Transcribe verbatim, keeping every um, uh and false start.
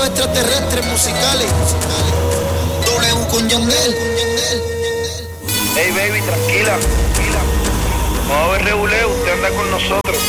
Estudios extraterrestres musicales. W con Yandel. Hey baby, tranquila, tranquila. Vamos a ver reguleo, usted anda con nosotros.